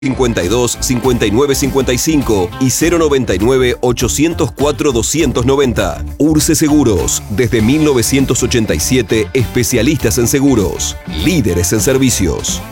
52 59 55 y 099 804 290. Urce Seguros, desde 1987, especialistas en seguros, líderes en servicios.